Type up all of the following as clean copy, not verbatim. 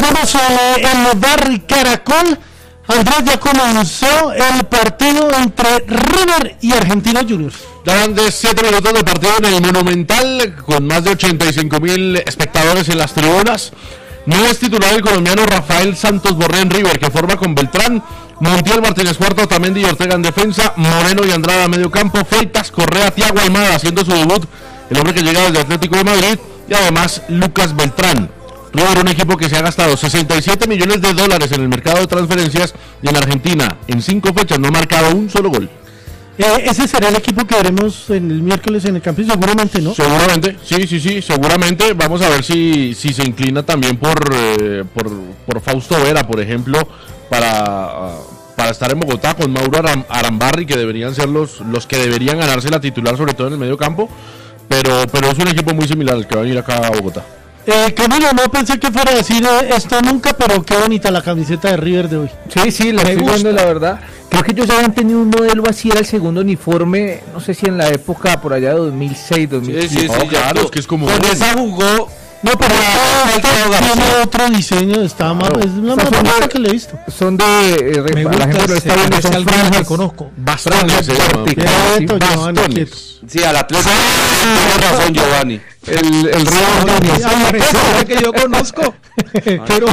Estamos en el Bar Caracol. Andrés, ya comenzó el partido entre River y Argentinos Juniors. Ya van de 7 minutos de partido en el Monumental, con más de 85,000 espectadores en las tribunas. No es titular el colombiano Rafael Santos Borré en River, que forma con Beltrán, Montiel, Martínez Cuarto, Otamendi y Ortega en defensa, Moreno y Andrada a medio campo, Freitas, Correa, Thiago Almada haciendo su debut, el hombre que llega desde Atlético de Madrid, y además Lucas Beltrán. River, un equipo que se ha gastado $67 millones en el mercado de transferencias, y en Argentina, en 5 fechas, no ha marcado un solo gol. Ese será el equipo que veremos el miércoles en el campo, seguramente, ¿no? Seguramente, sí, seguramente. Vamos a ver si se inclina también por Fausto Vera, por ejemplo, para estar en Bogotá con Mauro Arambarri, que deberían ser los que deberían ganarse la titular, sobre todo en el medio campo. Pero es un equipo muy similar al que va a venir acá a Bogotá. Camilo, no pensé que fuera a decir esto nunca, pero qué bonita la camiseta de River de hoy. Sí, la estoy viendo, la verdad. Creo que ellos habían tenido un modelo así, era el segundo uniforme, no sé si en la época por allá de 2006, 2007. Sí, claro, es que es como... Cuando esa jugó... No, pero tiene otro diseño, está más, es la más bonita que le he visto. Son de... Me gusta, la gente lo está viendo, son franjas que conozco. Bastones, bastones. Sí, al Atlético tiene razón, Giovanni. El Real que yo conozco. Pero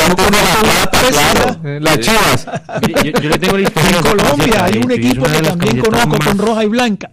las Chivas. Yo le tengo la historia. En Colombia hay un equipo que también conozco con roja y blanca.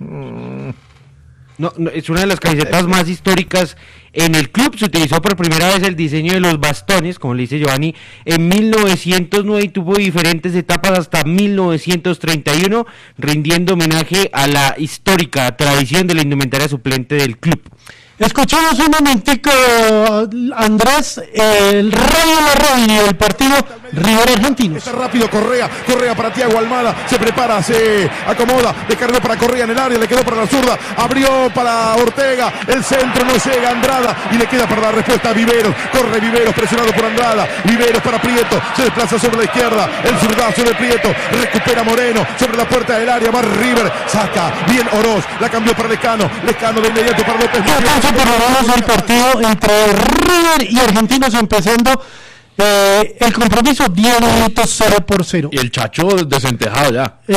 No, es una de las camisetas más históricas en el club. Se utilizó por primera vez el diseño de los bastones, como le dice Giovanni, en 1909 y tuvo diferentes etapas hasta 1931, rindiendo homenaje a la histórica tradición de la indumentaria suplente del club. Escuchamos un momentico, Andrés, el rey de la radio del partido River Argentinos. Está rápido Correa para Thiago Almada, se prepara, se acomoda, descargó para Correa en el área, le quedó para la zurda, abrió para Ortega, el centro no llega Andrada y le queda para la respuesta a Viveros, corre Viveros presionado por Andrada, Viveros para Prieto, se desplaza sobre la izquierda, el zurdazo de Prieto, recupera Moreno sobre la puerta del área, va River, saca bien Oroz, la cambió para Lescano de inmediato para López. Por lo menos el partido entre River y Argentinos empezando el compromiso 10 minutos 0-0. Y el Chacho desentejado ya. Muy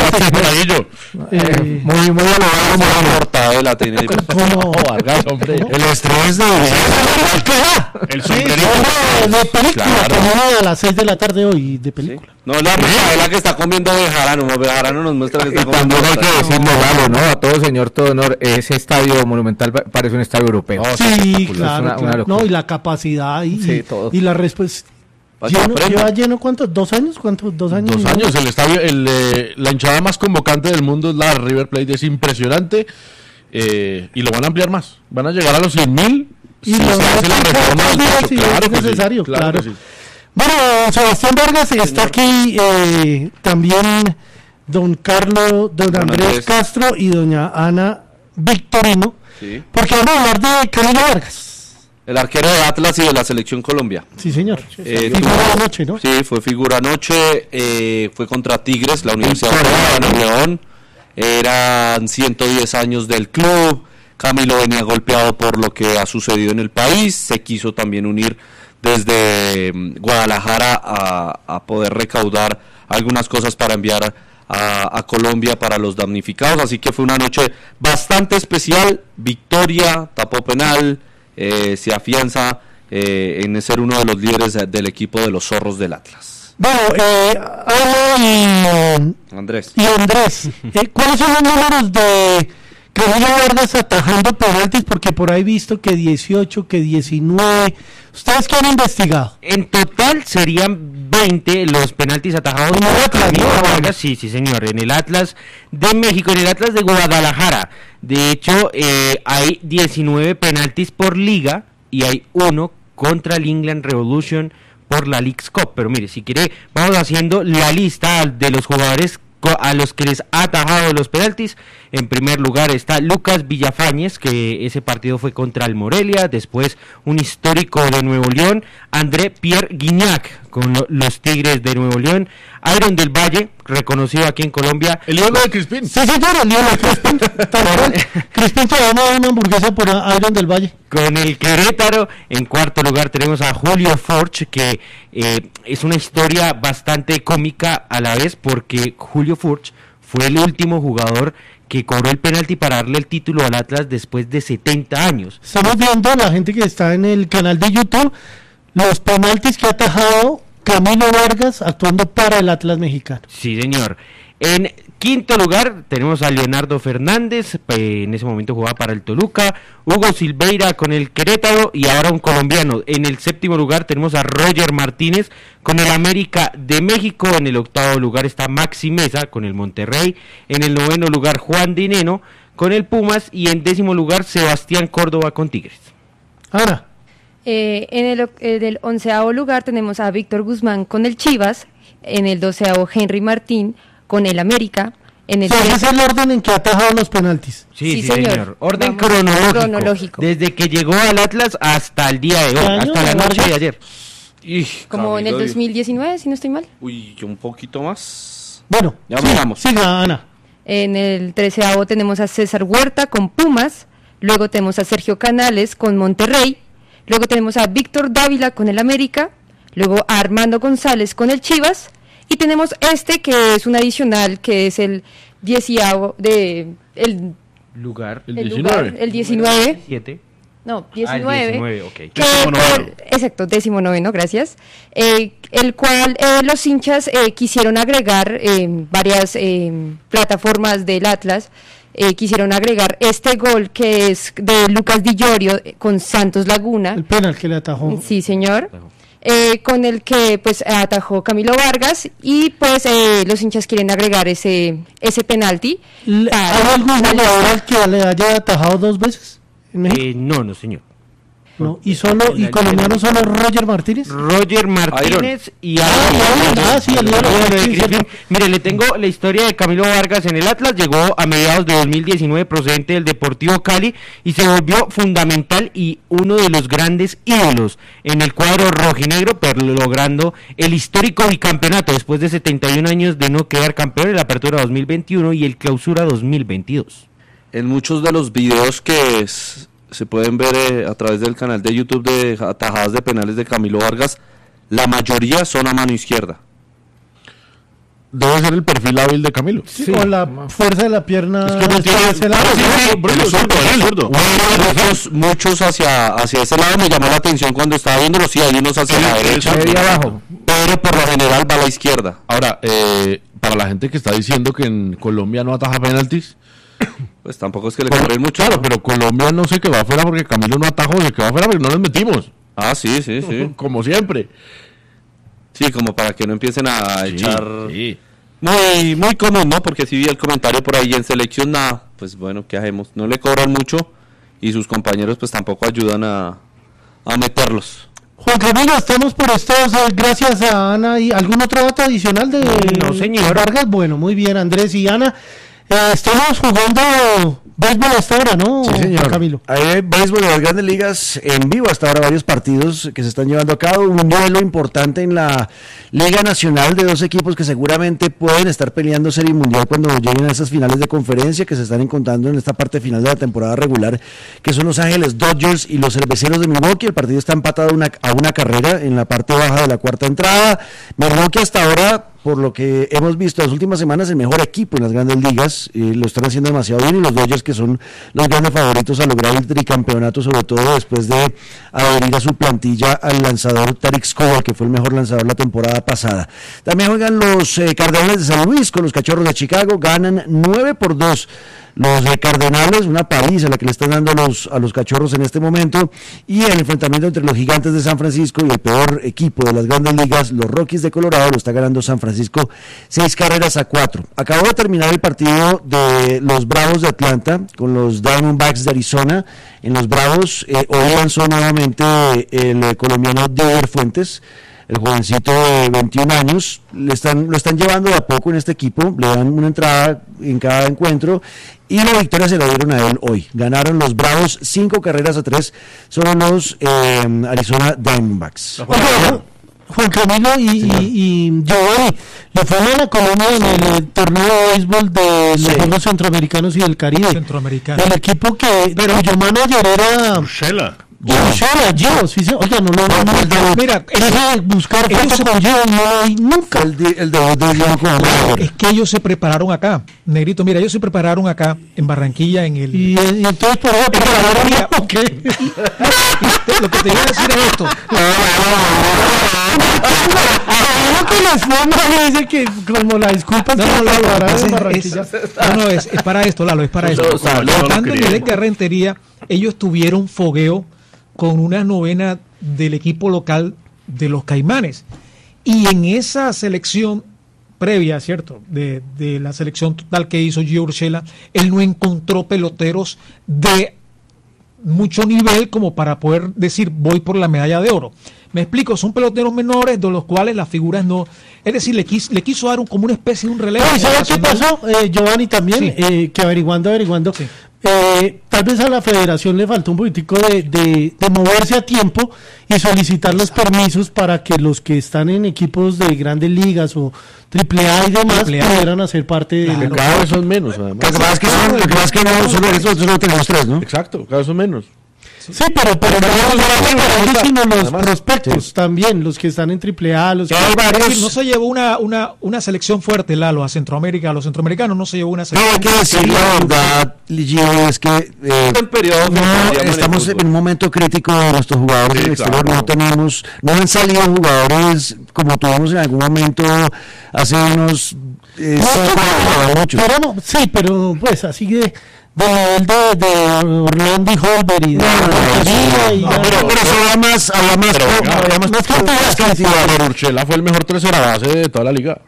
alabado, muy Mortadela tiene. ¿Cómo? Vargas, hombre. El estrés de el sombrerito. De película, claro. A las 6 de la tarde hoy de película. ¿Sí? No, la Mortadela que está comiendo Bejarano nos muestra que está comiendo. También hay que decirlo, Galo, ¿no? A todo señor, todo honor, ese estadio Monumental parece un estadio europeo. Sí, claro. No, y la capacidad y la respuesta. ¿Lleva lleno cuántos? ¿2 años? ¿Cuántos? 2 años. 2 años, el estadio, la hinchada más convocante del mundo es la River Plate, es impresionante, y lo van a ampliar más, van a llegar a los 100,000 y se hace la reforma del techo, claro es necesario, claro. Sí. Bueno, Sebastián Vargas, está aquí también don Andrés Castro y doña Ana Victorino, porque vamos a hablar de Camilo Vargas. El arquero de Atlas y de la Selección Colombia. Sí, señor. Figura anoche, ¿no? Sí, fue figura anoche, fue contra Tigres, la Universidad de León. Eran 110 años del club. Camilo venía golpeado por lo que ha sucedido en el país. Se quiso también unir desde Guadalajara a poder recaudar algunas cosas para enviar a Colombia para los damnificados. Así que fue una noche bastante especial. Victoria, tapó penal. Se afianza en ser uno de los líderes del equipo de los zorros del Atlas. Bueno, Andrés, ¿cuáles son los números de Camilo Vargas atajando penaltis? Porque por ahí he visto que 18, que 19. ¿Ustedes qué han investigado? En total serían 20 los penaltis atajados por Camilo Vargas. Sí, señor, en el Atlas de México, en el Atlas de Guadalajara. De hecho, hay 19 penaltis por liga y hay 1 contra el England Revolution por la Leagues Cup. Pero mire, si quiere, vamos haciendo la lista de los jugadores a los que les ha atajado los penaltis. En primer lugar está Lucas Villafañez, que ese partido fue contra el Morelia. Después un histórico de Nuevo León, André Pierre Guignac con los Tigres de Nuevo León. Iron del Valle, reconocido aquí en Colombia. El ídolo de Crispín. Sí, señor, el ídolo de Crispín. Crispín te da una hamburguesa por Iron del Valle. con el Querétaro. En cuarto lugar tenemos a Julio Furch, que es una historia bastante cómica a la vez, porque Julio Furch fue el último jugador que cobró el penalti para darle el título al Atlas después de 70 años. Estamos viendo, la gente que está en el canal de YouTube, los penaltis que ha atajado Camilo Vargas actuando para el Atlas mexicano. Sí, señor. En quinto lugar tenemos a Leonardo Fernández, en ese momento jugaba para el Toluca, Hugo Silveira con el Querétaro y ahora un colombiano. En el séptimo lugar tenemos a Roger Martínez con el América de México. En el octavo lugar está Maxi Meza con el Monterrey. En el noveno lugar Juan Dineno con el Pumas y en décimo lugar Sebastián Córdoba con Tigres. Ahora. En el onceavo lugar tenemos a Víctor Guzmán con el Chivas. En el doceavo Henry Martín con el América. En el ese es el orden en que ha atajado los penaltis. Sí, señor. Orden cronológico. Desde que llegó al Atlas hasta el día de hoy, hasta la noche de ayer. Como en el 2019, si no estoy mal. Uy, un poquito más. Bueno, ya miramos. Siga, Ana. En el 13avo tenemos a César Huerta con Pumas. Luego tenemos a Sergio Canales con Monterrey. Luego tenemos a Víctor Dávila con el América. Luego a Armando González con el Chivas. Y tenemos que es un adicional, que es el 10avo de el lugar, el 19. 7. No, 19. 19, okay. Exacto, 19, gracias. El cual los hinchas quisieron agregar varias plataformas del Atlas. Quisieron agregar este gol que es de Lucas Di Llorio con Santos Laguna. El penal que le atajó. Sí, señor. Con el que pues atajó Camilo Vargas y pues los hinchas quieren agregar ese penalti. ¿Hay algún jugador al que le haya atajado 2 veces en México? No, señor. No, y colombiano solo Roger Martínez. Roger Martínez y Mire, le tengo la historia de Camilo Vargas en el Atlas. Llegó a mediados de 2019 procedente del Deportivo Cali y se volvió fundamental y uno de los grandes ídolos en el cuadro rojinegro, pero logrando el histórico bicampeonato después de 71 años de no quedar campeón en la Apertura 2021 y el Clausura 2022. En muchos de los videos que se pueden ver a través del canal de YouTube de atajadas de penales de Camilo Vargas, la mayoría son a mano izquierda. Debe ser el perfil hábil de Camilo. Sí, con la fuerza de la pierna. Es que no tiene ese lado. El zurdo. Muchos hacia ese lado. Me llamó la atención cuando estaba viéndolo. Sí, hay unos hacia la derecha. Abajo. Pero por lo general va a la izquierda. Ahora, para la gente que está diciendo que en Colombia no ataja penaltis, pues tampoco es que le cobren mucho. Claro, pero Colombia no se quedó afuera porque Camilo no atajó, se quedó afuera porque no nos metimos. Ah, sí. Como siempre. Sí, como para que no empiecen a echar... Sí. Muy común, ¿no? Porque si vi el comentario por ahí en selección, nada, pues bueno, ¿qué hacemos? No le cobran mucho y sus compañeros pues tampoco ayudan a meterlos. Juan Camilo, estamos por estos, gracias a Ana. ¿Y algún otro dato adicional de no, señor Vargas? Bueno, muy bien, Andrés y Ana. Estamos jugando béisbol hasta ahora, ¿no? Sí, señor. Camilo. Hay béisbol de las grandes ligas en vivo hasta ahora, varios partidos que se están llevando a cabo. Un duelo importante en la Liga Nacional de 2 equipos que seguramente pueden estar peleando Serie Mundial cuando lleguen a esas finales de conferencia que se están encontrando en esta parte final de la temporada regular, que son Los Ángeles Dodgers y los Cerveceros de Milwaukee. El partido está empatado a una carrera en la parte baja de la cuarta entrada. Milwaukee hasta ahora, por lo que hemos visto las últimas semanas, el mejor equipo en las grandes ligas, lo están haciendo demasiado bien, y los Dodgers, que son los grandes favoritos a lograr el tricampeonato, sobre todo después de adherir a su plantilla al lanzador Tarik Skubal, que fue el mejor lanzador la temporada pasada. También juegan los Cardenales de San Luis con los Cachorros de Chicago, ganan 9-2 los Cardenales, una paliza la que le están dando a los Cachorros en este momento, y el enfrentamiento entre los Gigantes de San Francisco y el peor equipo de las grandes ligas, los Rockies de Colorado, lo está ganando San Francisco 6-4. Acabó de terminar el partido de los Bravos de Atlanta con los Diamondbacks de Arizona. En los Bravos hoy lanzó nuevamente el colombiano Diego Fuentes, el jovencito de 21 años. Lo están llevando de a poco en este equipo, le dan una entrada en cada encuentro, y la victoria se la dieron a él hoy. Ganaron los Bravos 5-3, son los Arizona Diamondbacks. Juan Camilo y Giovanni, le fue mal a Colombia en el torneo de béisbol de los Juegos Centroamericanos y del Caribe. El equipo cuyo manager era Urshela. Oiga, no mira, buscar nunca. Es que ellos se prepararon acá, Negrito, mira, ellos se prepararon acá en Barranquilla en el y entonces por eso lo que te iba a decir es esto. Dice que como la disculpa es para esto, Lalo, es para esto. Estando en el Edgar Rentería, ellos tuvieron fogueo con una novena del equipo local de los Caimanes, y en esa selección previa, ¿cierto?, de la selección total que hizo Gio Urshela, él no encontró peloteros de mucho nivel como para poder decir voy por la medalla de oro. Me explico, son peloteros menores de los cuales las figuras no, es decir, le quiso dar como una especie de un relevo. ¿Sabes qué pasó, Giovanni, también? Sí. Que averiguando, sí. Tal vez a la federación le faltó un poquitico de moverse a tiempo y solicitar los permisos para que los que están en equipos de grandes ligas o AAA y demás pudieran hacer parte de cada vez son menos, además. Lo que pasa es que no solo tenemos 3, ¿no? Exacto, cada vez son menos. Sí, pero no sino los prospectos también, los que están en AAA, los no se llevó una selección fuerte, Lalo, a Centroamérica, a los centroamericanos no se llevó una selección. No, hay que decir la verdad, Gio, es que estamos en un momento crítico de nuestros jugadores del exterior, no han salido jugadores como tuvimos en algún momento hace unos pero pues así de Orlando y Holber y pero eso habla más cantidad. Urshela fue el mejor tercera base de toda la liga.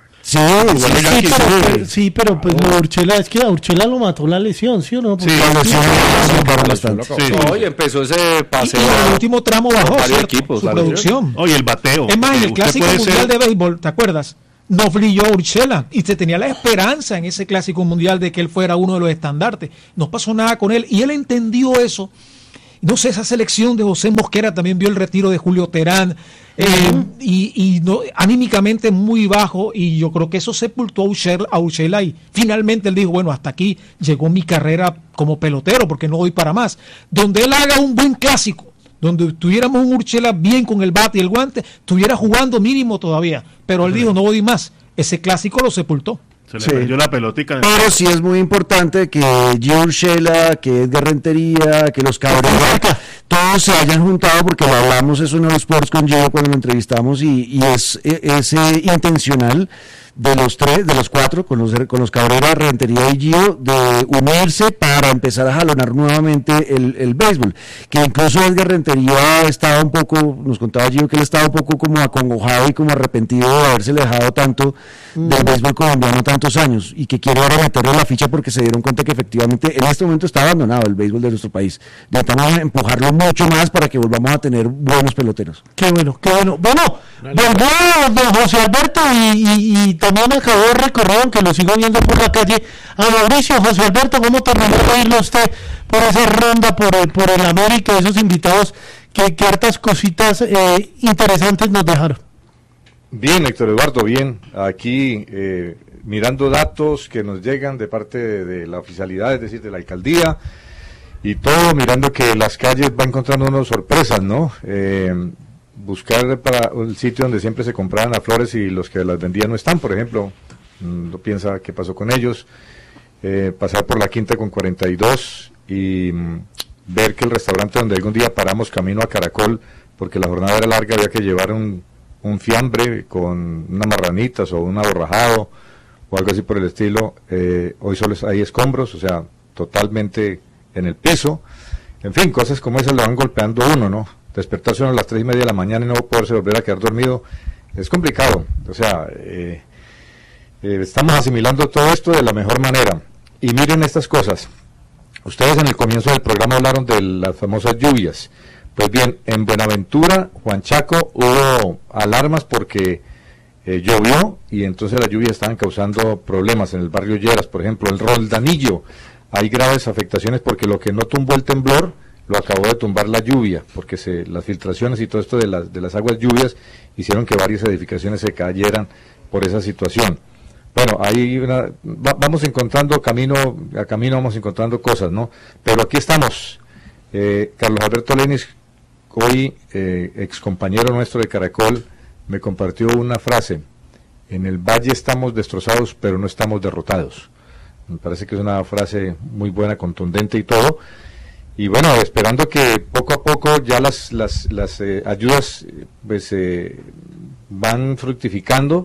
Pero pues Urshela, es que a Urshela lo mató la lesión, ¿sí o no? Porque la lesión y empezó ese paseo. Y en el último tramo bajó su producción. Oye, el bateo. Es más, en el Clásico Mundial de Béisbol, ¿te acuerdas? No brilló Urshela y se tenía la esperanza en ese Clásico Mundial de que él fuera uno de los estandartes. No pasó nada con él y él entendió eso. No sé, esa selección de José Mosquera también vio el retiro de Julio Terán y no, anímicamente muy bajo, y yo creo que eso sepultó a Urshela y finalmente él dijo, bueno, hasta aquí llegó mi carrera como pelotero porque no doy para más. Donde él haga un buen clásico, donde tuviéramos un Urshela bien con el bate y el guante, estuviera jugando mínimo todavía, pero él dijo, no doy más. Ese clásico lo sepultó. Se le perdió la pelotica. Pero sí es muy importante que Gio Urshela, que Edgar Rentería, que los Cabrera, todos se hayan juntado, porque lo hablamos eso en los Sports con Gio cuando lo entrevistamos, y es intencional de los 4, con los Cabrera, Rentería y Gio, de unirse para empezar a jalonar nuevamente el béisbol, que incluso Edgar Rentería estaba un poco, nos contaba Gio que él estaba un poco como acongojado y como arrepentido de haberse alejado tanto del béisbol colombiano tantos años, y que quiere ahora meterle la ficha porque se dieron cuenta que efectivamente en este momento está abandonado el béisbol de nuestro país. Necesitamos empujarlo mucho más para que volvamos a tener buenos peloteros. Qué bueno. Bueno, volvió don José Alberto y también acabó el recorrido, aunque lo sigo viendo por la calle, a Mauricio. José Alberto, ¿cómo terminó de irlo usted por esa ronda por el América, esos invitados que hartas cositas interesantes nos dejaron? Bien, Héctor Eduardo, bien. Aquí mirando datos que nos llegan de parte de la oficialidad, es decir, de la alcaldía, y todo mirando que las calles van encontrándonos sorpresas, ¿no? Buscar para el sitio donde siempre se compraban las flores y los que las vendían no están, por ejemplo, no piensa qué pasó con ellos. Pasar por la Quinta con 42 y ver que el restaurante donde algún día paramos camino a Caracol, porque la jornada era larga, había que llevar un fiambre con unas marranitas o un aborrajado o algo así por el estilo. Hoy solo hay escombros, o sea, totalmente en el piso. En fin, cosas como esas le van golpeando a uno, ¿no? Despertarse a las 3:30 de la mañana y no poderse volver a quedar dormido es complicado. O sea, estamos asimilando todo esto de la mejor manera. Y miren estas cosas. Ustedes en el comienzo del programa hablaron de las famosas lluvias. Pues bien, en Buenaventura, Juan Chaco, hubo alarmas porque llovió y entonces las lluvias estaban causando problemas en el barrio Lleras, por ejemplo, el Roldanillo. Hay graves afectaciones porque lo que no tumbó el temblor lo acabó de tumbar la lluvia, porque las filtraciones y todo esto de las aguas lluvias hicieron que varias edificaciones se cayeran por esa situación. Bueno, vamos encontrando camino vamos encontrando cosas, ¿no? Pero aquí estamos. Carlos Alberto Lenis, hoy ex compañero nuestro de Caracol, me compartió una frase: en el Valle estamos destrozados, pero no estamos derrotados. Me parece que es una frase muy buena, contundente y todo. Y bueno, esperando que poco a poco ya las ayudas pues van fructificando.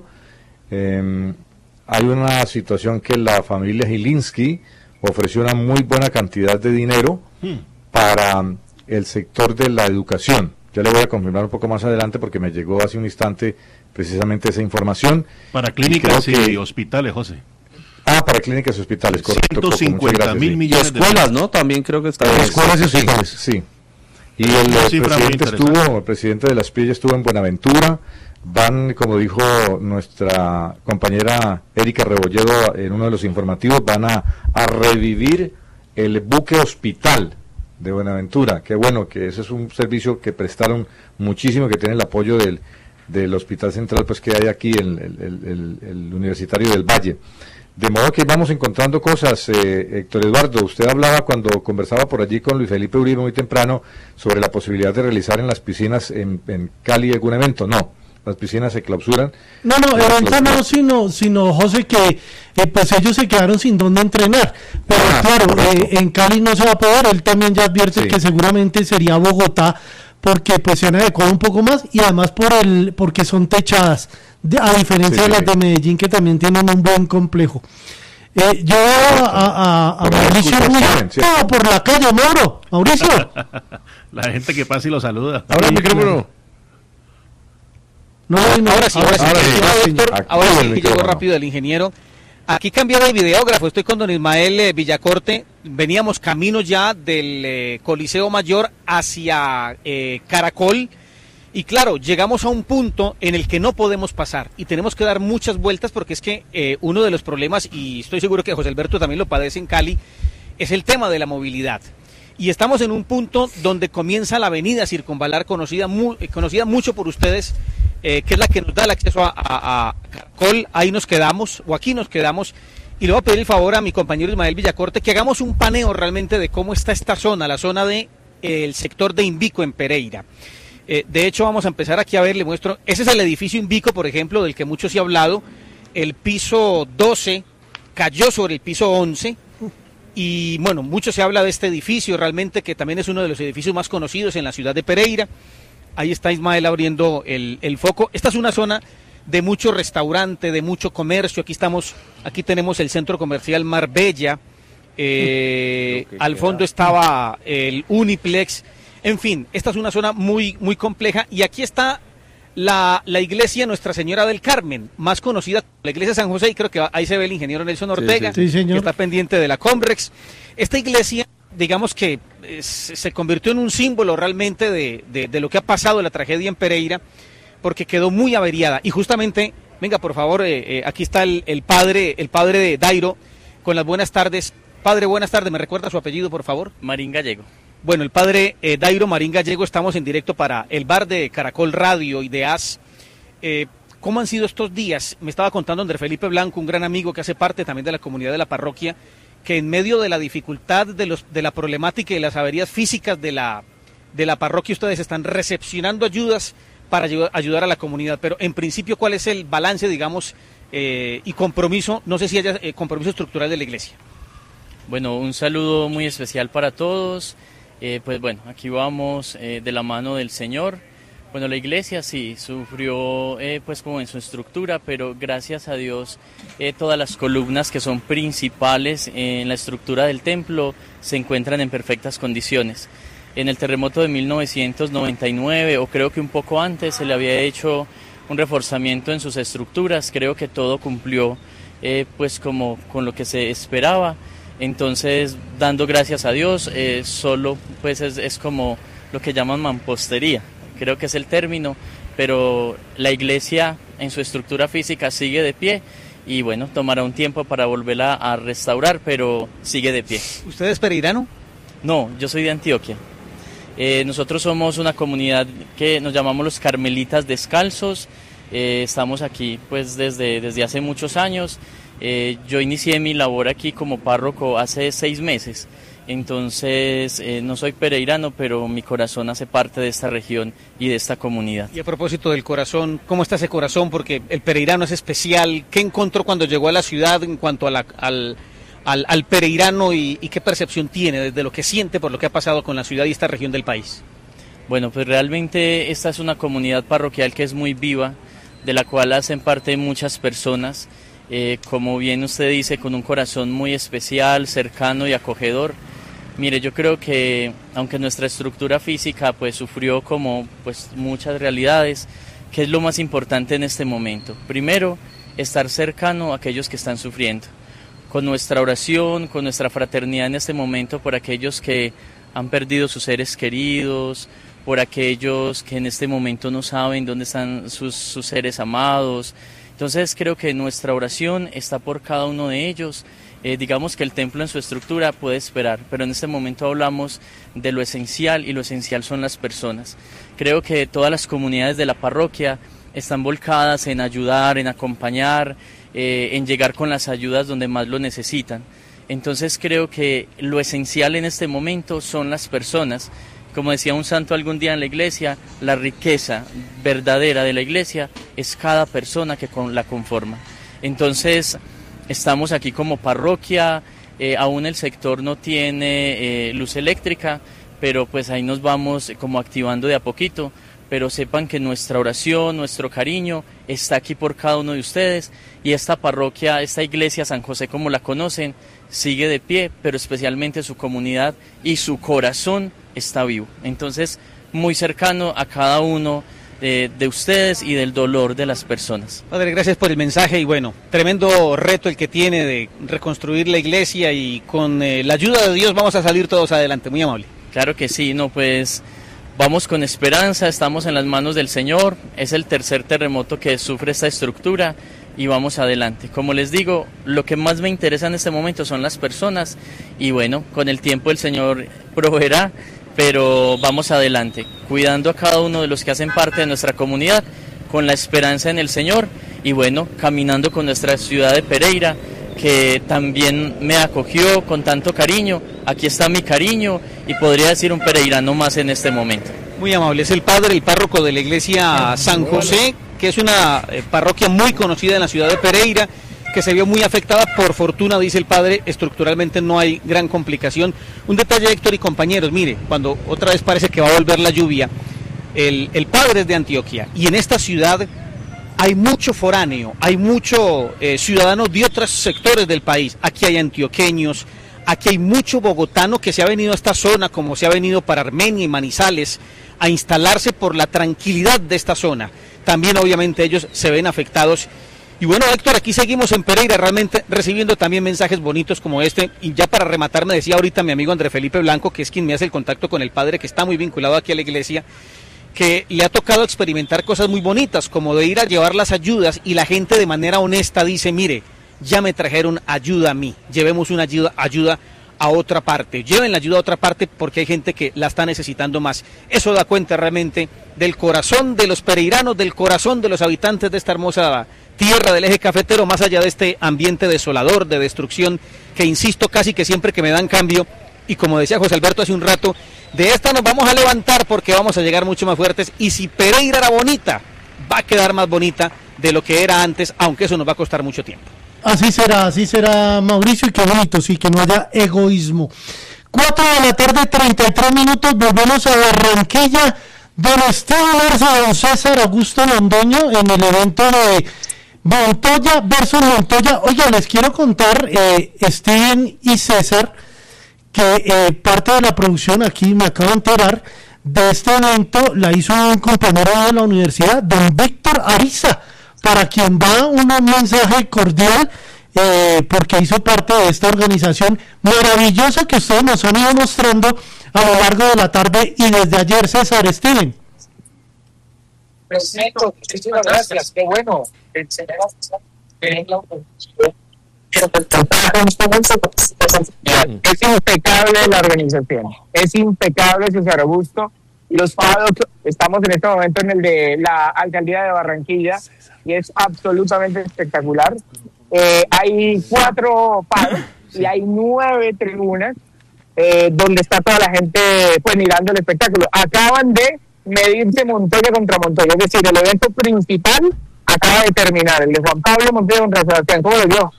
Hay una situación que la familia Gilinski ofreció una muy buena cantidad de dinero para el sector de la educación. Ya le voy a confirmar un poco más adelante porque me llegó hace un instante precisamente esa información. Para clínicas y hospitales, José. Para clínicas y hospitales, correcto. 150 mil millones de escuelas, ¿no? También creo que está. Escuelas y hospitales, sí. Y el presidente de la SPIE estuvo en Buenaventura. Van, como dijo nuestra compañera Erika Rebolledo en uno de los informativos, van a revivir el buque hospital de Buenaventura. Qué bueno, que ese es un servicio que prestaron muchísimo, que tiene el apoyo del Hospital Central pues que hay aquí, el Universitario del Valle. De modo que vamos encontrando cosas. Héctor Eduardo, usted hablaba cuando conversaba por allí con Luis Felipe Uribe muy temprano sobre la posibilidad de realizar en las piscinas en Cali algún evento. No, las piscinas se clausuran. No, evento no, sino José, que pues ellos se quedaron sin dónde entrenar. Pero claro, en Cali no se va a poder. Él también ya advierte que seguramente sería Bogotá, porque pues se han adecuado un poco más y además porque son techadas, a diferencia de las de Medellín, que también tienen un buen complejo. Yo a Mauricio por la calle, Mauricio. La gente que pasa y lo saluda. Ahora el micrófono. Ahora sí, llegó rápido el ingeniero. Aquí cambié de videógrafo, estoy con don Ismael Villacorte, veníamos camino ya del Coliseo Mayor hacia Caracol, y claro, llegamos a un punto en el que no podemos pasar, y tenemos que dar muchas vueltas, porque es que uno de los problemas, y estoy seguro que José Alberto también lo padece en Cali, es el tema de la movilidad. Y estamos en un punto donde comienza la avenida Circunvalar, conocida mucho por ustedes, que es la que nos da el acceso a Caracol. Ahí nos quedamos, o aquí nos quedamos, y le voy a pedir el favor a mi compañero Ismael Villacorte que hagamos un paneo realmente de cómo está esta zona, la zona de el sector de Invico en Pereira. De hecho, vamos a empezar aquí a ver, le muestro, ese es el edificio Invico, por ejemplo, del que mucho se ha hablado. El piso 12 cayó sobre el piso 11, y bueno, mucho se habla de este edificio, realmente que también es uno de los edificios más conocidos en la ciudad de Pereira. Ahí está Ismael abriendo el foco. Esta es una zona de mucho restaurante, de mucho comercio. Aquí tenemos el centro comercial Marbella. Al fondo estaba el Uniplex. En fin, esta es una zona muy, muy compleja. Y aquí está la iglesia Nuestra Señora del Carmen, más conocida como la iglesia San José, y creo que ahí se ve el ingeniero Nelson Ortega, sí, señor, que está pendiente de la Comrex. Esta iglesia, digamos que se convirtió en un símbolo realmente de lo que ha pasado en la tragedia en Pereira, porque quedó muy averiada. Y justamente, venga por favor, aquí está el padre de Dairo, con las buenas tardes. Padre, buenas tardes, ¿me recuerda su apellido, por favor? Marín Gallego. Bueno, el padre Dairo Marín Gallego, estamos en directo para el bar de Caracol Radio y de AS. ¿Cómo han sido estos días? Me estaba contando Andrés Felipe Blanco, un gran amigo que hace parte también de la comunidad de la parroquia, que en medio de la dificultad de la problemática y las averías físicas de la parroquia, ustedes están recepcionando ayudas para ayudar a la comunidad. Pero en principio, ¿cuál es el balance, digamos, y compromiso? No sé si haya compromiso estructural de la iglesia. Bueno, un saludo muy especial para todos. Pues bueno, aquí vamos de la mano del Señor. Bueno, la iglesia sí sufrió pues como en su estructura, pero gracias a Dios todas las columnas que son principales en la estructura del templo se encuentran en perfectas condiciones. En el terremoto de 1999, o creo que un poco antes, se le había hecho un reforzamiento en sus estructuras. Creo que todo cumplió pues como con lo que se esperaba. Entonces, dando gracias a Dios, solo pues es como lo que llaman mampostería, creo que es el término, pero la iglesia en su estructura física sigue de pie y bueno, tomará un tiempo para volverla a restaurar, pero sigue de pie. ¿Usted es pereirano? No, yo soy de Antioquia. Nosotros somos una comunidad que nos llamamos los Carmelitas Descalzos. Estamos aquí pues desde hace muchos años. Yo inicié mi labor aquí como párroco hace 6 meses. Entonces, no soy pereirano, pero mi corazón hace parte de esta región y de esta comunidad. Y a propósito del corazón, ¿cómo está ese corazón? Porque el pereirano es especial. ¿Qué encontró cuando llegó a la ciudad en cuanto a al pereirano y qué percepción tiene desde lo que siente por lo que ha pasado con la ciudad y esta región del país? Bueno, pues realmente esta es una comunidad parroquial que es muy viva, de la cual hacen parte muchas personas, como bien usted dice, con un corazón muy especial, cercano y acogedor. Mire, yo creo que aunque nuestra estructura física pues sufrió como pues muchas realidades, ¿qué es lo más importante en este momento? Primero, estar cercano a aquellos que están sufriendo, con nuestra oración, con nuestra fraternidad en este momento por aquellos que han perdido sus seres queridos, por aquellos que en este momento no saben dónde están sus seres amados. Entonces creo que nuestra oración está por cada uno de ellos. Digamos que el templo en su estructura puede esperar, pero en este momento hablamos de lo esencial y lo esencial son las personas. Creo que todas las comunidades de la parroquia están volcadas en ayudar, en acompañar, en llegar con las ayudas donde más lo necesitan. Entonces creo que lo esencial en este momento son las personas. Como decía un santo algún día en la iglesia, la riqueza verdadera de la iglesia es cada persona que la conforma. Entonces, estamos aquí como parroquia, aún el sector no tiene luz eléctrica, pero pues ahí nos vamos como activando de a poquito, pero sepan que nuestra oración, nuestro cariño está aquí por cada uno de ustedes y esta parroquia, esta iglesia San José como la conocen, sigue de pie, pero especialmente su comunidad y su corazón está vivo. Entonces, muy cercano a cada uno de ustedes y del dolor de las personas. Padre, gracias por el mensaje y bueno, tremendo reto el que tiene de reconstruir la iglesia y con la ayuda de Dios vamos a salir todos adelante, muy amable. Claro que sí, no pues vamos con esperanza, estamos en las manos del Señor, es el tercer terremoto que sufre esta estructura y vamos adelante. Como les digo, lo que más me interesa en este momento son las personas y bueno, con el tiempo el Señor proveerá, pero vamos adelante, cuidando a cada uno de los que hacen parte de nuestra comunidad, con la esperanza en el Señor y bueno, caminando con nuestra ciudad de Pereira, que también me acogió con tanto cariño. Aquí está mi cariño y podría decir un pereirano más en este momento. Muy amable, es el padre, el párroco de la iglesia San José, que es una parroquia muy conocida en la ciudad de Pereira, que se vio muy afectada, por fortuna, dice el padre, estructuralmente no hay gran complicación. Un detalle, Héctor y compañeros, mire, cuando otra vez parece que va a volver la lluvia, el padre es de Antioquia, y en esta ciudad hay mucho foráneo, hay mucho ciudadanos de otros sectores del país. Aquí hay antioqueños, aquí hay mucho bogotano que se ha venido a esta zona, como se ha venido para Armenia y Manizales, a instalarse por la tranquilidad de esta zona. También obviamente ellos se ven afectados. Y bueno, Héctor, aquí seguimos en Pereira, realmente recibiendo también mensajes bonitos como este. Y ya para rematar, me decía ahorita mi amigo André Felipe Blanco, que es quien me hace el contacto con el padre, que está muy vinculado aquí a la iglesia, que le ha tocado experimentar cosas muy bonitas, como de ir a llevar las ayudas y la gente de manera honesta dice, mire, ya me trajeron ayuda a mí, llevemos una ayuda a otra parte, lleven la ayuda a otra parte porque hay gente que la está necesitando más. Eso da cuenta realmente del corazón de los pereiranos, del corazón de los habitantes de esta hermosa tierra del eje cafetero, más allá de este ambiente desolador, de destrucción, que insisto casi que siempre que me dan cambio, y como decía José Alberto hace un rato, de esta nos vamos a levantar porque vamos a llegar mucho más fuertes, y si Pereira era bonita, va a quedar más bonita de lo que era antes, aunque eso nos va a costar mucho tiempo. Así será, Mauricio, y qué bonito, sí, que no haya egoísmo. 4 de la tarde, 33 minutos, volvemos a Barranquilla, don Esteban Arce, don César Augusto Londoño, en el evento de Montoya versus Montoya. Oiga, les quiero contar, Steven y César, que parte de la producción, aquí me acabo de enterar, de este evento la hizo un compañero de la universidad, don Víctor Ariza, para quien va un mensaje cordial, porque hizo parte de esta organización maravillosa que ustedes nos han ido mostrando a lo largo de la tarde y desde ayer. César, Steven. Perfecto, muchísimas gracias, qué bueno. Pero pues, Es impecable la organización, es impecable César Augusto. Los paddocks, estamos en este momento en el de la alcaldía de Barranquilla y es absolutamente espectacular. Hay 4 paddocks y hay 9 tribunas donde está toda la gente pues mirando el espectáculo. Acaban de medirse Montoya contra Montoya, es decir, el evento principal acaba de terminar, el de Juan Pablo Montoya contra Sebastián. ¿Cómo lo vio?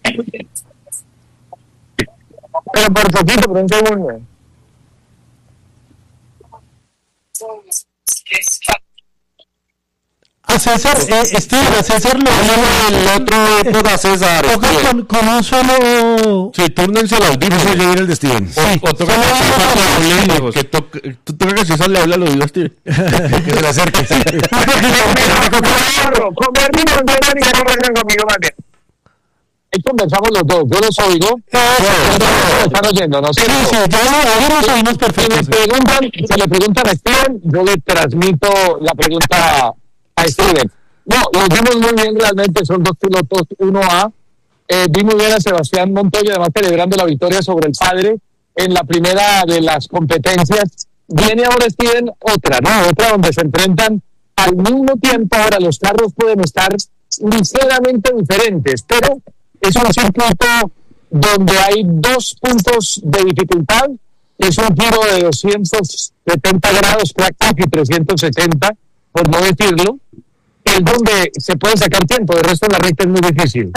Pero por poquito, por un segundo. A César, a César lo el otro toca César. Toca con un solo. Sí, túrnense los audífonos. Yo viene el de Steven. Sí. O toca que toca que César le habla al oído a Steven. Que se le acerque. Ahí conversamos los dos, yo los oigo, están oyendo, ¿no? Sí, ya los oímos perfectos. Se le preguntan a Steven, yo le transmito la pregunta a Steven. No, los vimos muy bien realmente, son 2 pilotos 1A. Vi muy bien a Sebastián Montoya, además celebrando la victoria sobre el padre en la primera de las competencias. Viene ahora Steven otra donde se enfrentan al mismo tiempo. Ahora los carros pueden estar ligeramente diferentes, pero es un circuito donde hay 2 puntos de dificultad. Es un giro de 270 grados prácticamente y 370, por no decirlo. Es donde se puede sacar tiempo, de resto la recta es muy difícil.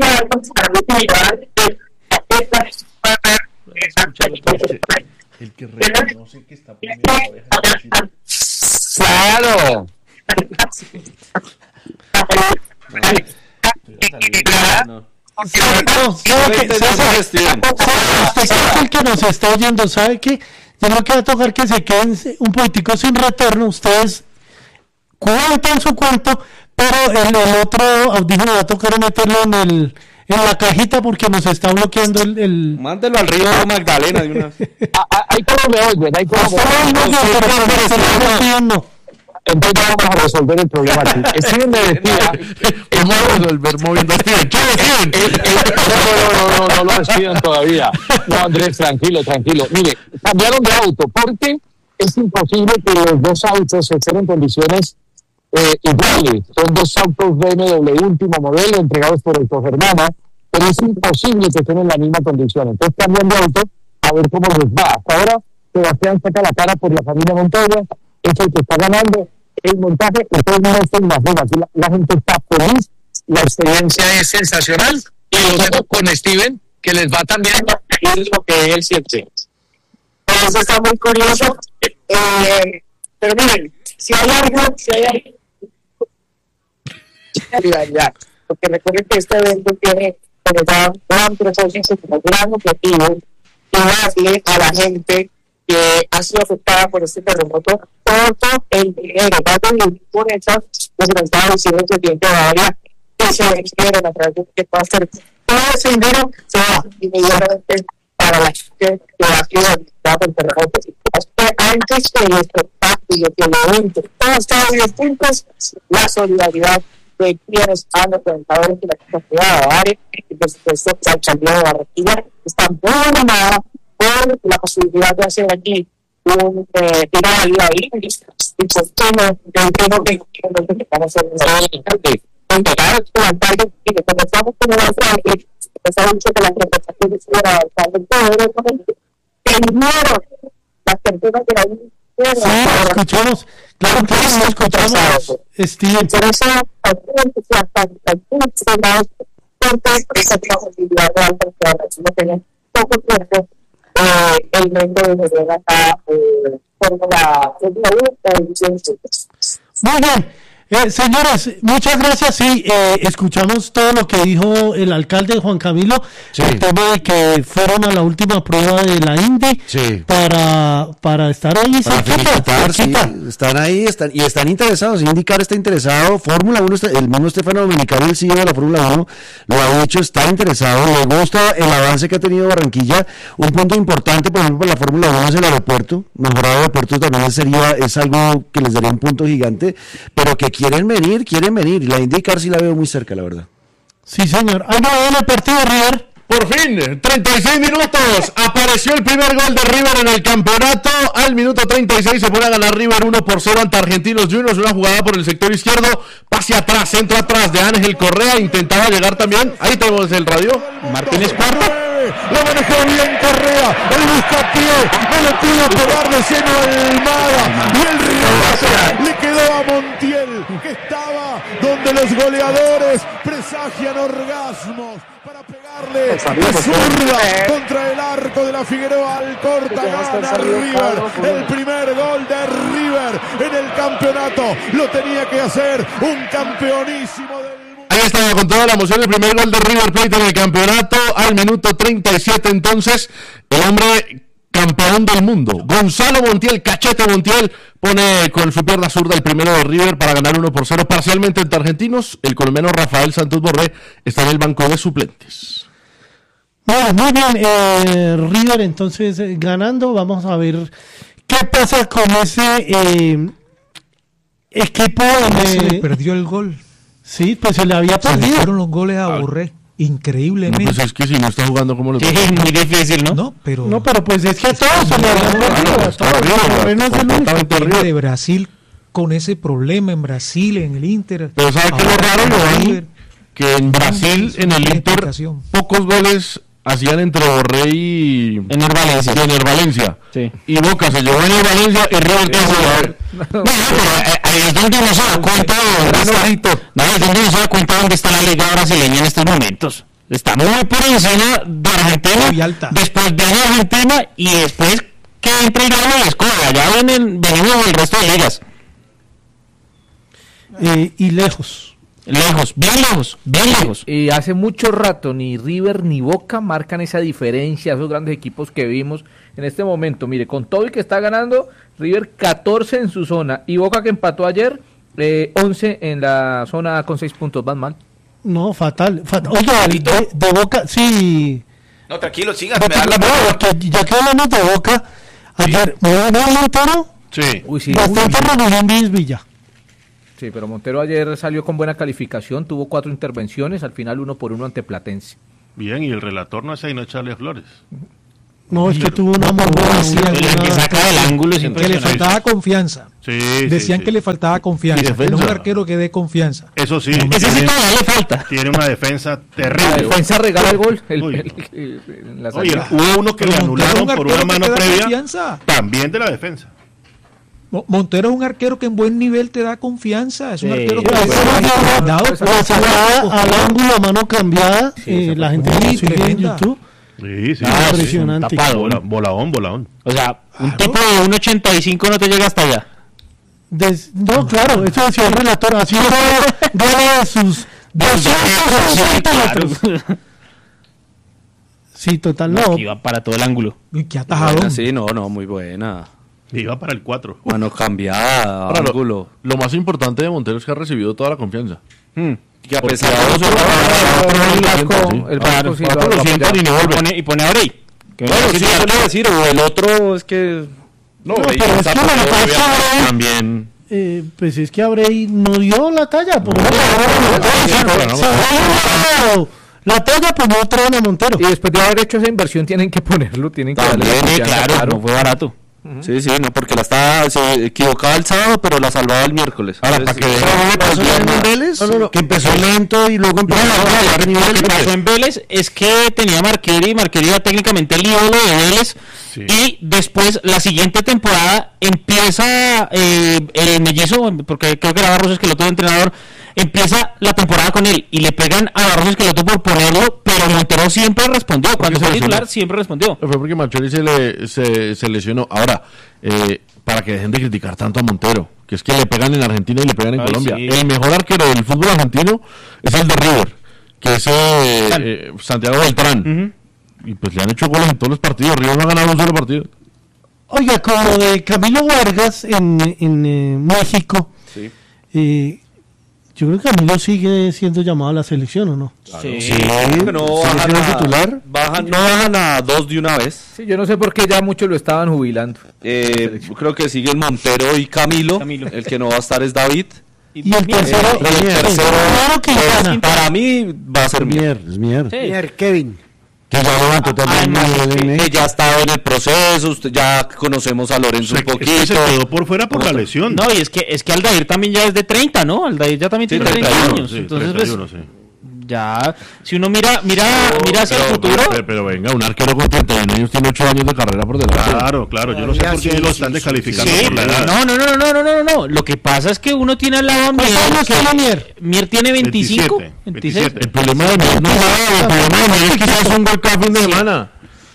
El que reconoce que está poniendo ¡Claro! El que nos está oyendo, ¿sabe qué? Yo creo que va a tocar que se queden un poquitico sin retorno. Ustedes cuentan su cuento, pero el otro audífono va a tocar meterlo en la cajita porque nos está bloqueando el... Mándelo al río Magdalena de una. Ahí como me oyen, ahí como me oyen. Entonces vamos a resolver el problema aquí. Steven me decía... Vamos a resolver moviendo a Steven. ¿Qué Steven? No lo despidan todavía. No, Andrés, tranquilo. Mire, cambiaron de auto porque es imposible que los 2 autos estén en condiciones iguales. Son 2 autos BMW último modelo entregados por el Germana, pero es imposible que estén en la misma condición. Entonces cambian de auto a ver cómo les va. Hasta ahora Sebastián saca la cara por la familia Montoya, es el que está ganando el montaje, entonces no estoy más bien, aquí la gente está feliz, la experiencia es sensacional y lo dejo con Steven, que les va también, y es lo que él siente. Eso está muy curioso, pero miren, si hay algo, porque recuerden que este evento tiene un gran propósito, un gran objetivo, y darle a la gente que ha sido afectada por este terremoto todo el dinero, por eso les estaba diciendo que tiene que dar que se requieren a través de que pueda hacer todo ese dinero se va inmediatamente para la gente que ha sido afectada por el terremoto. Antes que el espectáculo, que el evento, todos estos distintos, la solidaridad de quienes han representado en la comunidad de Bavaria y por supuesto la alcaldía de Barranquilla está muy animada por la posibilidad de hacer aquí un tirado ahí y pues como yo entiendo que vamos a hacer un alcalde entregar su alcalde y que comenzamos con el alcalde empezamos mucho con las representaciones de la alcalde que vinieron las personas de la sí, escuchamos, claro que sí, escuchamos, Steve. Por eso, porque esa posibilidad de alta no tiene poco tiempo. El momento de volver acá Fórmula 1 Muy bien. Señores, muchas gracias. Sí, escuchamos todo lo que dijo el alcalde Juan Camilo, el tema de que fueron a la última prueba de la Indy para estar ahí. Están ahí, están interesados. IndyCar está interesado, Fórmula 1, el mismo Stefano Domenicali, el CEO de la Fórmula 1, lo ha dicho, está interesado, le gusta el avance que ha tenido Barranquilla. Un punto importante, por ejemplo, para la Fórmula 1 es el aeropuerto. Mejorar el aeropuerto también es algo que les daría un punto gigante, pero que quieren venir, y la IndyCar sí la veo muy cerca, la verdad. Sí, señor. ¿Hay novedad en el partido, River? Por fin, 36 minutos, apareció el primer gol de River en el campeonato. Al minuto 36 se pone a ganar River 1-0 ante Argentinos Juniors. Una jugada por el sector izquierdo, pase atrás, centro atrás de Ángel Correa. Intentaba llegar también, ahí tenemos el radio. Martínez Cuarto. Lo manejó bien Correa, el buscapié, no le pudo pegar de lleno a Almada. Y el remate le quedó a Montiel, que estaba donde los goleadores presagian orgasmos. Para pegarle de zurda contra el arco de la Figueroa Alcorta, gana River, el primer gol de River en el campeonato, lo tenía que hacer un campeonísimo del mundo. Ahí estaba con toda la emoción el primer gol de River Plate en el campeonato, al minuto 37 entonces, el hombre campeón del mundo, Gonzalo Montiel, Cachete Montiel, pone con su pierna zurda el primero de River para ganar 1-0 parcialmente ante Argentinos. El colombiano Rafael Santos Borré está en el banco de suplentes. Bueno, muy bien, River entonces ganando. Vamos a ver qué pasa con ese equipo. Se le perdió el gol. Sí, pues se le había perdido. Se le fueron los goles a Borré. Increíblemente. No, pues es que si no está jugando como los es muy difícil, ¿no? No, pero pues es que a todos se le habían perdido. De Brasil con ese problema en Brasil, en el Inter. Pero ¿sabe qué es lo raro, Giovanni? Que en Brasil, en el Inter, pocos goles hacían entre Borré y Ener Valencia. Sí. Y Boca se llevó a Ener Valencia y River ahí es donde uno se da cuenta dónde está la liga brasileña en estos momentos. Está muy por encima de Argentina, después de Argentina y después que entra y gana la escuela. Ya venimos del resto de ligas. Y lejos, bien lejos. Y hace mucho rato ni River ni Boca marcan esa diferencia, esos grandes equipos que vimos en este momento. Mire, con todo y que está ganando, River 14 en su zona y Boca que empató ayer, 11 en la zona con 6 puntos, van mal. No, fatal. Oye, de Boca, sí. No, tranquilo, siga. Ya que hablamos de Boca, ayer, ¿no Montero? Sí. Uy, sí. Bastante regular en Villa. Sí, pero Montero ayer salió con buena calificación, tuvo 4 intervenciones, al final 1-1 ante Platense. Bien, y el relator no es ahí, no echarle flores. No, es que tuvo una muy buena que saca del ángulo es que le faltaba confianza. Sí, decían que le faltaba confianza, que no es un arquero que dé confianza. Eso sí, ese sí todavía le falta. Tiene una defensa terrible. La defensa regala el gol. Oye, hubo uno que le anularon por una mano previa, confianza. También de la defensa. Montero es un arquero que en buen nivel te da confianza. Es un arquero que al ángulo a mano cambiada. La gente lo sigue en YouTube. Sí, impresionante. Tapado, voladón. O sea, un tipo de 1.85 no te llega hasta allá. No, claro, eso decía el relator. Así gana sus 260 metros. Sí, total, no. Iba para todo el ángulo. ¿Qué atajado? Sí, no, muy buena. Iba para el 4. Mano cambiada, ángulo. Lo más importante de Montero es que ha recibido toda la confianza. Que a pesar y pone a Abrey. O el otro es que no, pero es que también pues es que Abrey no dio la talla la talla pues no traen a Montero y después de haber hecho esa inversión tienen que ponerlo, tienen que darle claro, no fue barato. Sí, no, porque se equivocaba el sábado, pero la salvaba el miércoles. Ahora, para que en Vélez, que empezó lento y luego empezó a Lo que pasó en Vélez es que tenía Marqueri era técnicamente el ídolo de Vélez, y después la siguiente temporada empieza el mellizo, porque creo que era Barros Esqueloto de entrenador, empieza la temporada con él y le pegan a Barros Esqueloto por ponerlo, pero Montero siempre respondió, cuando fue titular siempre respondió. Fue porque Marchori se lesionó. Ahora, para que dejen de criticar tanto a Montero, que es que le pegan en Argentina y le pegan en Colombia. Sí. El mejor arquero del fútbol argentino es el de River, que es Santiago Beltrán. Y pues le han hecho goles en todos los partidos. River no ha ganado un solo partido. Oiga, con lo de Camilo Vargas en México, yo creo que Camilo sigue siendo llamado a la selección, ¿o no? Claro. Sí, no bajan a 2 de una vez. Sí, yo no sé por qué ya muchos lo estaban jubilando. Creo que siguen Montero y Camilo. El que no va a estar es David. Y el tercero, para mí va a ser Mier, Kevin. Que ya levantó también que ya ha estado en el proceso, ya conocemos a Lorenzo un poquito. Se quedó por fuera por la lesión. No, y es que Aldair también ya es de 30, ¿no? Aldair ya también tiene 30 años. Sí, entonces, 31, pues, ya, si uno mira hacia el futuro. Pero venga, un arquero con 31 años tiene 8 años de carrera por delante. Claro, yo no sé por qué lo están descalificando por la edad. No. Lo que pasa es que uno tiene al lado a Mier. Mier tiene 25. 26. El problema de Mier no es nada, el problema de Mier es que quizás un gol cada fin de semana.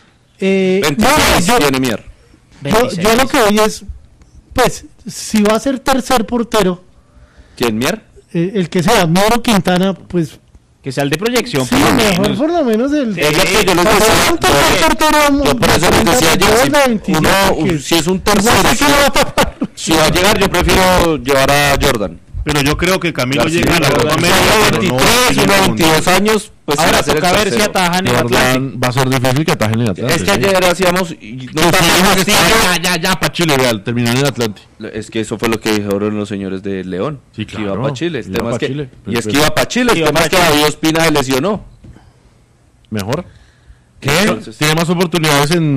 26 tiene Mier. Yo lo que voy es, pues, si va a ser tercer portero. ¿Quién, Mier? El que sea, Mier o Quintana, pues. Que sea el de proyección. Sí, mejor por lo menos el. Es lo que yo les decía. Yo por eso les decía ayer, si es un tercero, si va a llegar, yo prefiero llevar a Jordan. Pero yo creo que Camilo llega a la Copa América, 23, 22 años, pues ahora toca ver si atajan en Atlántico. Va a ser difícil que atajen en Atlántico. Es que ayer hacíamos ya para Chile, real, terminó en Atlántico. Es que eso fue lo que dijeron los señores de León. Sí, claro. Iba para Chile. Y es que Chile. iba para Chile. El tema es que David Ospina se lesionó. ¿Mejor? ¿Qué? Tiene más oportunidades en...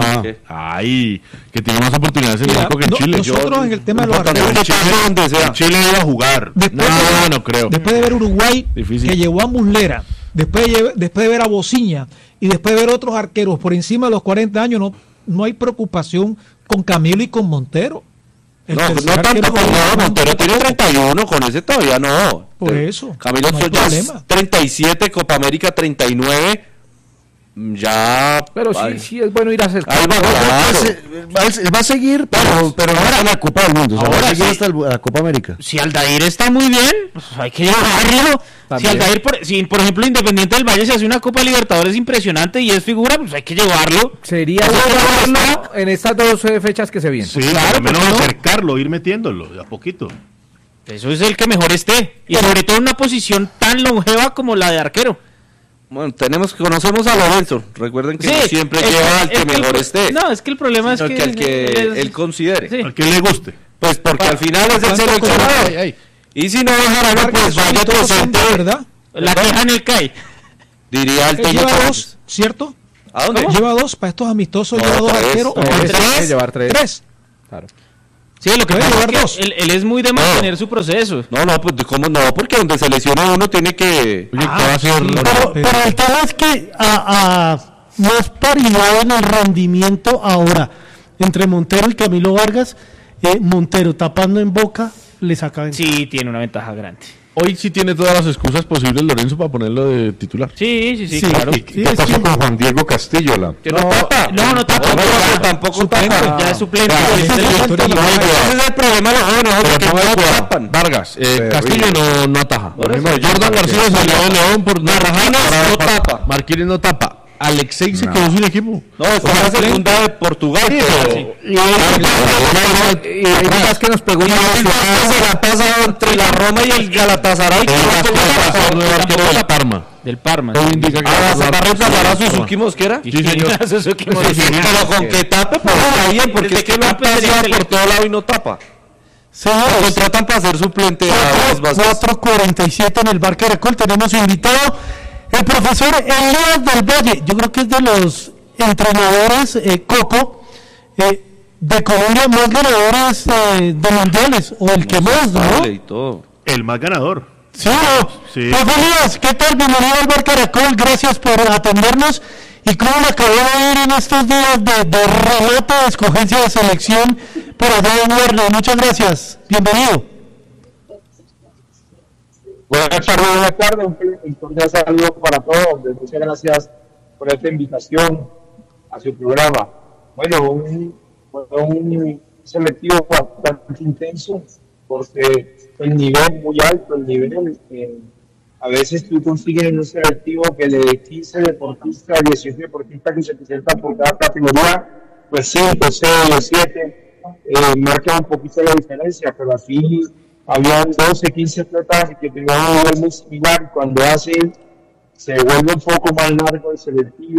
que tiene más oportunidades en México que en Chile. Nosotros en el tema de los arqueros... Chile iba a jugar. No creo. Después de ver Uruguay, que llevó a Muslera, después de ver a Bociña, y después de ver otros arqueros por encima de los 40 años, no hay preocupación con Camilo y con Montero. No tanto con Montero, tiene 31, con ese todavía no. Por eso. Camilo ya es 37, Copa América 39... Ya, pero sí es bueno ir a acercar. Va a seguir, pero ahora la Copa del Mundo. Ahora va a seguir hasta la Copa América. Si Aldair está muy bien, pues hay que llevarlo. Si Aldair, por ejemplo, Independiente del Valle se hace una Copa Libertadores impresionante y es figura, pues hay que llevarlo. Sería bueno llevarlo en estas 2 fechas que se vienen. Sí, claro, menos acercarlo, ir metiéndolo de a poquito. Eso es el que mejor esté. Y sobre todo en una posición tan longeva como la de arquero. Bueno, conocemos a Lorenzo. Recuerden que no siempre lleva al que mejor esté. No, es que el problema es que al que él considere. Al que le guste. Pues porque al final es el seleccionador. Y si no dejará, pues vaya presente, ¿verdad? La queja en el CAI. Diría el técnico. Lleva 2, ¿cierto? ¿A dónde? Lleva 2 para estos amistosos, lleva 2 arqueros. ¿O 3? Llevar 3. 3. Claro. Sí, lo que pasa es que él es muy de mantener su proceso. No, pues ¿cómo no? Porque donde se lesiona uno tiene que... Pero el tema es que más paridad en el rendimiento ahora entre Montero y Camilo Vargas. Montero tapando en Boca le saca ventaja. Sí, tiene una ventaja grande. Hoy sí tiene todas las excusas posibles Lorenzo para ponerlo de titular. Sí, claro. ¿Qué pasó con Juan Diego Castillo? No tapa. Tampoco tapa. Ya es suplente. Ese es el problema de los jóvenes, que no tapan. Vargas, Castillo no ataja. Jordan García salió de León por Marquines no tapa. Marquines no tapa. Alexei se quedó sin equipo. No, está en la segunda de Portugal. Y más que nos pegó una se la pasa entre la Roma y el Galatasaray. Del Parma. Indica que va a reemplazar a Suzuki Mosquera. Sí, señor. Pero con que tape, pues está bien, porque es que no pasa por todo lado y no tapa. Se contratan para ser suplente a 4:47 en el Bar Caracol. Tenemos invitado el profesor Elías del Valle. Yo creo que es de los entrenadores Coco de Colombia más ganadores de mundiales, o el que más, ¿no? El más ganador. Sí. Profe Elías, ¿qué tal? Bienvenido al Bar Caracol, gracias por atendernos. ¿Y cómo le acabó de ir en estos días de remate de escogencia de selección por allá en Warner? Muchas gracias, bienvenido. Buenas tardes, un cordial saludo para todos. Muchas gracias por esta invitación a su programa. Bueno, un selectivo bastante intenso, porque el nivel muy alto, a veces tú consigues en un selectivo que de 15 deportistas, 18 deportistas que se presentan por cada categoría, pues 5, 6 o 7 marcan un poquito la diferencia, pero así habían 12, 15 atletas que tenían un nivel muy similar. Cuando se vuelve un poco más largo el selectivo,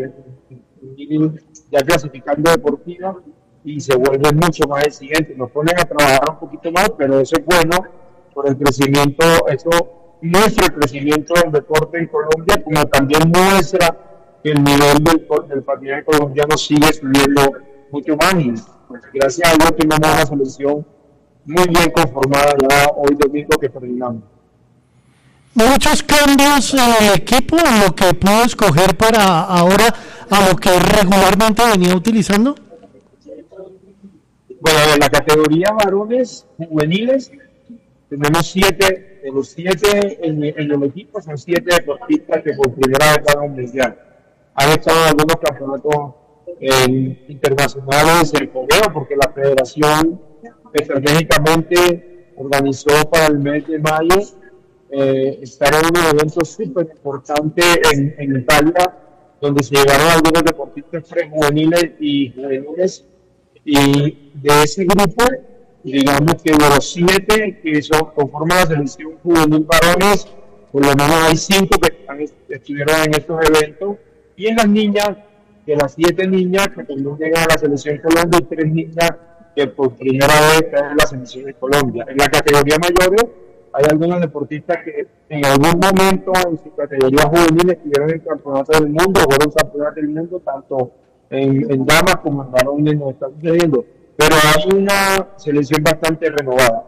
ya clasificando deportiva, y se vuelve mucho más exigente. Nos ponen a trabajar un poquito más, pero eso es bueno por el crecimiento, eso muestra el crecimiento del deporte en Colombia, como también muestra el nivel del patinaje colombiano sigue subiendo mucho más y pues, gracias a Dios tenemos una selección muy bien conformada ya hoy domingo que terminamos. Muchos cambios en el equipo, en lo que puedo escoger para ahora a lo que regularmente venía utilizando. Bueno, en la categoría varones juveniles tenemos 7, de los 7 en el equipo son 7 deportistas que por primera vez van a un mundial. Han estado en algunos campeonatos internacionales en fogueo porque la federación estratégicamente organizó para el mes de mayo estar en un evento súper importante en Italia, donde se llevaron algunos deportistas prejuveniles y juveniles, y de ese grupo, digamos que de los 7 que conforman la selección juvenil varones, por lo menos hay 5 que estuvieron en estos eventos, y en las niñas, de las 7 niñas que también llegan a la selección Colombia, y 3 niñas que por primera vez están en la selección de Colombia. En la categoría mayores hay algunos deportistas que en algún momento en su categoría juvenil estuvieron en el campeonato del mundo, fueron campeonatos del mundo tanto en damas como en varones, nos está sucediendo. Pero hay una selección bastante renovada,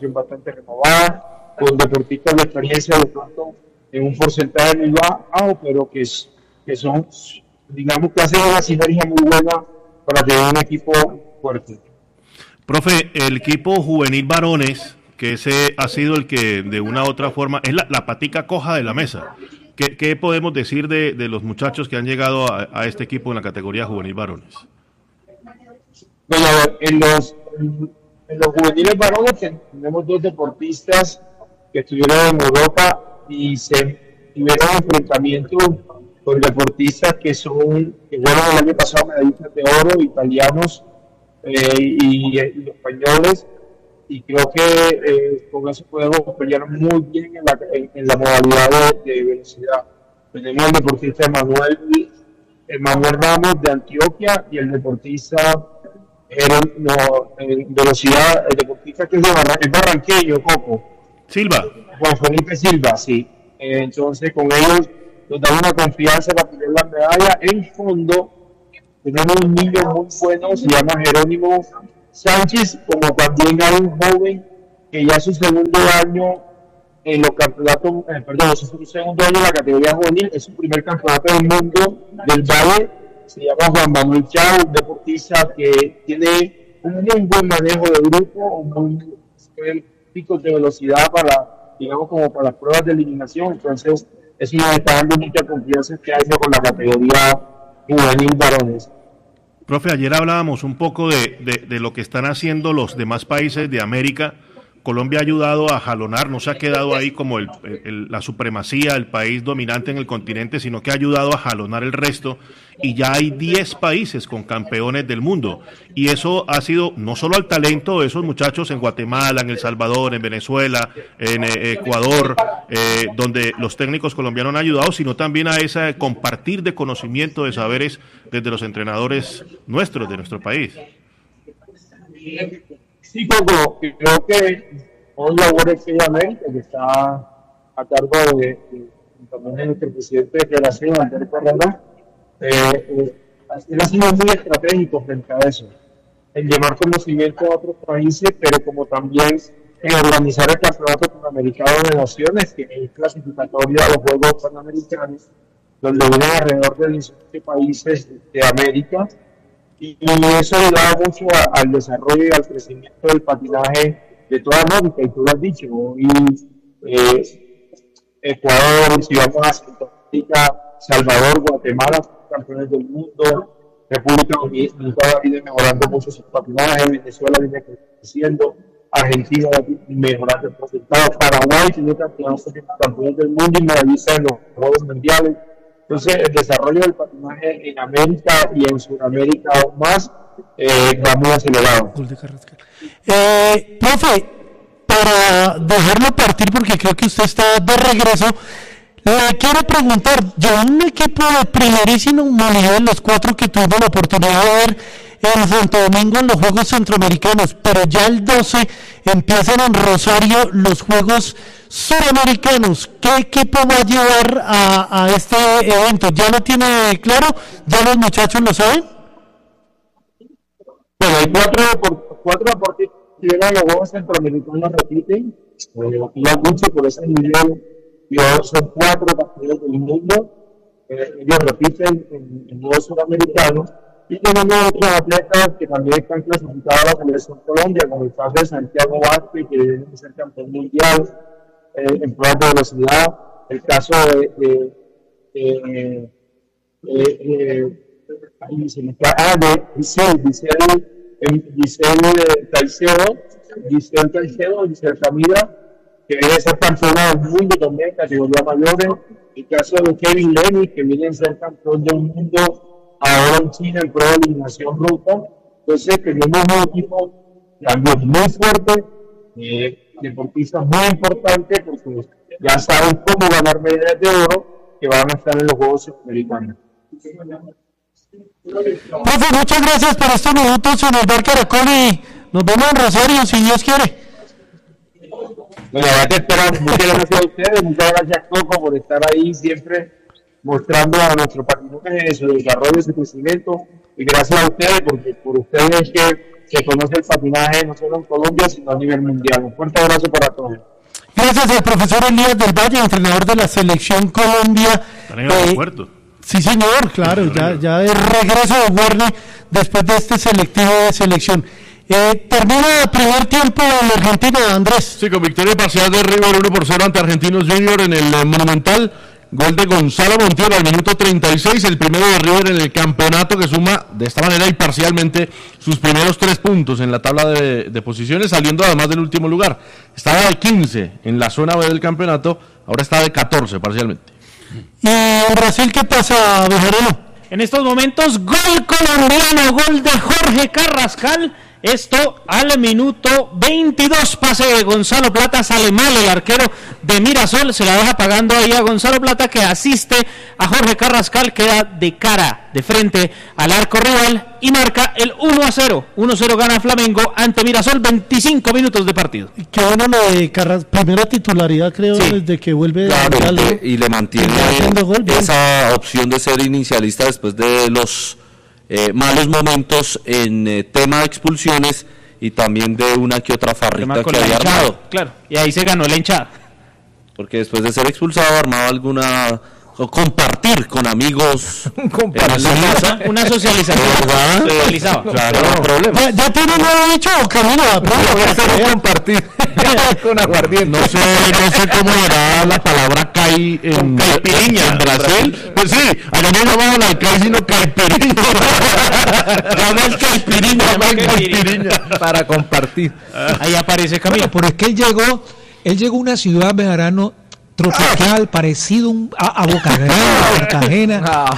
con deportistas de experiencia de pronto en un porcentaje muy bajo, pero que son, digamos que hacen una sinergia muy buena para tener un equipo fuerte. Profe, el equipo juvenil varones, que ese ha sido el que de una u otra forma es la patica coja de la mesa. ¿Qué podemos decir de los muchachos que han llegado a este equipo en la categoría juvenil varones? Bueno, a ver, en los juveniles varones tenemos 2 deportistas que estuvieron en Europa y se tuvieron enfrentamientos con deportistas que fueron el año pasado medallistas de oro, italianos y españoles, y creo que con eso podemos pelear muy bien en la modalidad de velocidad. Tenemos el deportista Manuel Ramos de Antioquia y el deportista en velocidad, el deportista que es barranqueño, Coco Silva, Juan Felipe Silva, sí. Entonces con ellos nos da una confianza para tener la medalla. En fondo tenemos un niño muy bueno, se llama Jerónimo Sánchez, como también hay un joven que ya es su segundo año en los campeonatos, su segundo año en la categoría juvenil, es su primer campeonato del mundo del Valle, se llama Juan Manuel Chao, un deportista que tiene un muy buen manejo de grupo, un muy buen pico de velocidad para, digamos, como para las pruebas de eliminación. Entonces eso nos está dando mucha confianza este año con la categoría juvenil varones. Profe, ayer hablábamos un poco de lo que están haciendo los demás países de América. Colombia ha ayudado a jalonar, no se ha quedado ahí como la supremacía, el país dominante en el continente, sino que ha ayudado a jalonar el resto, y ya hay 10 países con campeones del mundo, y eso ha sido no solo al talento de esos muchachos en Guatemala, en El Salvador, en Venezuela, en Ecuador, donde los técnicos colombianos han ayudado, sino también a ese compartir de conocimiento, de saberes desde los entrenadores nuestros, de nuestro país. Sí, Coco, creo que hoy labora exclusivamente, que está a cargo también de nuestro presidente de federación, Andrés Carrera, él ha sido muy estratégico frente a eso, en llevar conocimiento a otros países, pero como también en organizar el Campeonato Panamericano de Naciones, que es clasificatorio a los Juegos Panamericanos, donde vienen alrededor de 17 países de América. Y eso ayuda mucho al desarrollo y al crecimiento del patinaje de toda América, y tú lo has dicho, hoy Ecuador, si vamos a Centroamérica, Salvador, Guatemala, campeones del mundo, República Dominicana viene mejorando mucho sus patinajes, Venezuela viene creciendo, Argentina mejorando el porcentaje, Paraguay tiene campeones del mundo y medallistas en los Juegos Mundiales. Entonces, el desarrollo del patinaje en América y en Sudamérica aún más va muy acelerado. Profe, para dejarlo partir, porque creo que usted está de regreso, le quiero preguntar, yo un equipo de primerísimo nivel, los 4 que tuvimos la oportunidad de ver en Santo Domingo en los Juegos Centroamericanos, pero ya el 12 empiezan en Rosario los Juegos Suramericanos. ¿Qué equipo va a llevar a este evento? ¿Ya lo tiene claro? ¿Ya los muchachos lo saben? Bueno, hay cuatro deportistas que llegan a los Juegos Centroamericanos, repiten. Ya mucho por ese nivel. Son 4 partidos del mundo. Ellos repiten en Juegos Suramericanos. Y tenemos otros atletas que también están clasificados a la Selección Colombia, como el caso de Santiago Vázquez, que debe ser campeón mundial en pruebas de velocidad. El caso de Giselle Camila, que debe ser campeona del mundo también en categoría mayores. El caso de Kevin Lenny, que viene a ser campeón del mundo ahora en China en prueba de eliminación ruta. Entonces tenemos un equipo también muy fuerte, deportistas muy importantes, porque ya saben cómo ganar medallas de oro que van a estar en los Juegos Centroamericanos. Profe, muchas gracias por estos minutos en el Bar Caracol y nos vemos en Rosario si Dios quiere. Bueno, la verdad que esperamos. Muchas gracias a ustedes, muchas gracias Coco por estar ahí siempre mostrando a nuestro patrimonio su desarrollo, su crecimiento, y gracias a ustedes, porque por ustedes que conoce el patinaje no solo en Colombia, sino a nivel mundial. Un fuerte abrazo para todos. Gracias al profesor Elías del Valle, entrenador de la Selección Colombia. Sí, señor, claro, ya de regreso de Warner después de este selectivo de selección. Termina el primer tiempo en Argentina, Andrés. Sí, con victoria parcial de River 1-0 ante Argentinos Junior en el Monumental. Gol de Gonzalo Montiel al minuto 36, el primero de River en el campeonato, que suma de esta manera y parcialmente sus primeros 3 puntos en la tabla de posiciones, saliendo además del último lugar. Estaba de 15 en la zona B del campeonato, ahora está de 14 parcialmente. ¿Y en Brasil qué pasa, Bejarano? En estos momentos, gol colombiano, gol de Jorge Carrascal. Esto al minuto 22, pase de Gonzalo Plata, sale mal el arquero de Mirasol, se la deja pagando ahí a Gonzalo Plata, que asiste a Jorge Carrascal, queda de cara, de frente al arco rival y marca el 1-0. 1-0 gana Flamengo ante Mirasol, 25 minutos de partido. Qué bueno lo de Carrascal, primera titularidad creo, sí, desde que vuelve de y le mantiene esa opción de ser inicialista después de los malos momentos en tema de expulsiones y también de una que otra farrita que había armado. Claro, y ahí se ganó la hinchada. Porque después de ser expulsado armaba alguna... o compartir con amigos una socialización. Socializaba. Claro, no problema. ¿Ya tiene un nuevo dicho o camino a compartir con aguardiente? No sé cómo era la palabra cai en caipiriña en Brasil. Pues sí, allá no llamamos la cai sino caipiriña. Llaman caipiriña para compartir. Ahí aparece Camilo. Pero es que él llegó a una ciudad, Bejarano, tropical, parecido a Boca Grande, a Cartagena,